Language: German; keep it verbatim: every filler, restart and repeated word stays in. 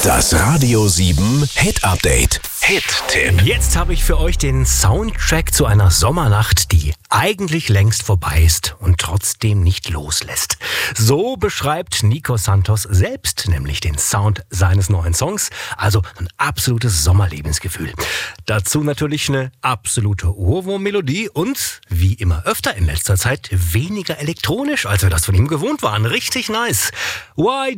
Das Radio sieben Hit Update. Hit-Tipp. Jetzt habe ich für euch den Soundtrack zu einer Sommernacht, die eigentlich längst vorbei ist und trotzdem nicht loslässt. So beschreibt Nico Santos selbst nämlich den Sound seines neuen Songs. Also ein absolutes Sommerlebensgefühl. Dazu natürlich eine absolute Ohrwurm-Melodie und, wie immer öfter in letzter Zeit, weniger elektronisch, als wir das von ihm gewohnt waren. Richtig nice. Why